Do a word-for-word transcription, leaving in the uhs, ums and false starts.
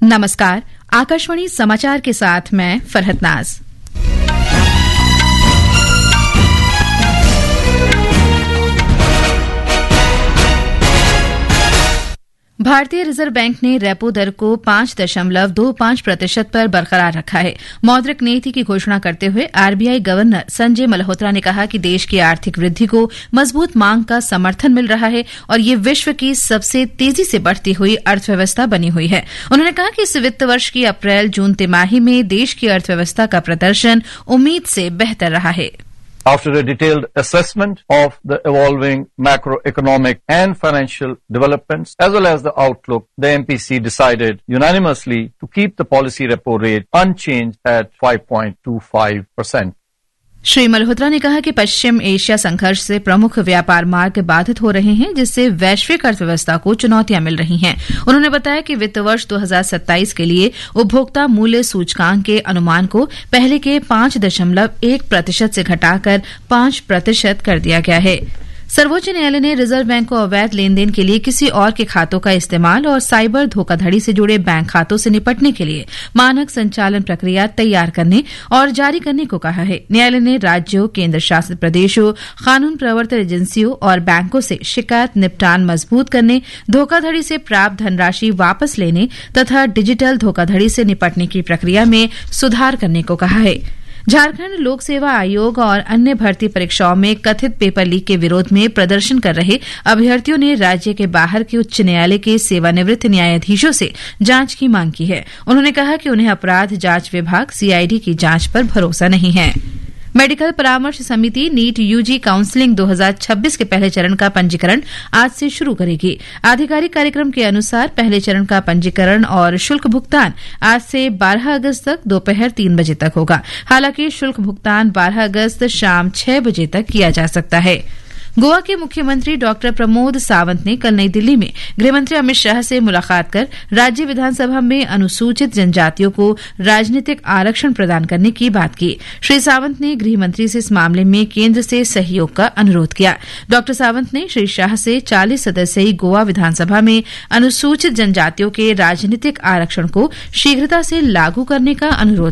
नमस्कार, आकाशवाणी समाचार के साथ मैं फरहत नाज। भारतीय रिजर्व बैंक ने रेपो दर को पांच दशमलव दो पांच प्रतिशत पर बरकरार रखा है। मौद्रिक नीति की घोषणा करते हुए आरबीआई गवर्नर संजय मल्होत्रा ने कहा कि देश की आर्थिक वृद्धि को मजबूत मांग का समर्थन मिल रहा है और ये विश्व की सबसे तेजी से बढ़ती हुई अर्थव्यवस्था बनी हुई है। उन्होंने कहा कि इस वित्त वर्ष की अप्रैल जून तिमाही में देश की अर्थव्यवस्था का प्रदर्शन उम्मीद से बेहतर रहा है। After a detailed assessment of the evolving macroeconomic and financial developments as well as the outlook, the M P C decided unanimously to keep the policy repo rate unchanged at five point two five percent. Shri Malhotra ने कहा कि पश्चिम Asia संघर्ष से प्रमुख व्यापार मार्ग बाधित हो रहे हैं, जिससे वैश्विक अर्थव्यवस्था को चुनौतियां मिल रही हैं। उन्होंने बताया कि वित्त वर्ष दो हज़ार सत्ताईस के लिए उपभोक्ता मूल्य सूचकांक के अनुमान को पहले के पांच दशमलव एक प्रतिशत से घटाकर पांच प्रतिशत कर दिया गया है। सर्वोच्च न्यायालय ने रिजर्व बैंक को अवैध लेन देन के लिए किसी और के खातों का इस्तेमाल और साइबर धोखाधड़ी से जुड़े बैंक खातों से निपटने के लिए मानक संचालन प्रक्रिया तैयार करने और जारी करने को कहा है। न्यायालय ने राज्यों, केंद्र शासित प्रदेशों, कानून प्रवर्तन एजेंसियों और बैंकों से शिकायत निपटान मजबूत करने, धोखाधड़ी से प्राप्त धनराशि वापस लेने तथा डिजिटल धोखाधड़ी से निपटने की प्रक्रिया में सुधार करने को कहा है। झारखंड लोक सेवा आयोग और अन्य भर्ती परीक्षाओं में कथित पेपर लीक के विरोध में प्रदर्शन कर रहे अभ्यर्थियों ने राज्य के बाहर के उच्च न्यायालय के सेवानिवृत्त न्यायाधीशों से जांच की मांग की है। उन्होंने कहा कि उन्हें अपराध जांच विभाग सीआईडी की जांच पर भरोसा नहीं है। मेडिकल परामर्श समिति नीट यूजी काउंसलिंग दो हज़ार छब्बीस के पहले चरण का पंजीकरण आज से शुरू करेगी। आधिकारिक कार्यक्रम के अनुसार पहले चरण का पंजीकरण और शुल्क भुगतान आज से बारह अगस्त तक दोपहर तीन बजे तक होगा। हालांकि शुल्क भुगतान बारह अगस्त शाम छह बजे तक किया जा सकता है। गोवा के मुख्यमंत्री डॉक्टर प्रमोद सावंत ने कल नई दिल्ली में गृहमंत्री अमित शाह से मुलाकात कर राज्य विधानसभा में अनुसूचित जनजातियों को राजनीतिक आरक्षण प्रदान करने की बात की। श्री सावंत ने गृहमंत्री से इस मामले में केंद्र से सहयोग का अनुरोध किया। डॉक्टर सावंत ने श्री शाह से चालीस सदस्यीय गोवा विधानसभा में अनुसूचित जनजातियों के राजनीतिक आरक्षण को शीघ्रता से लागू करने का अनुरोध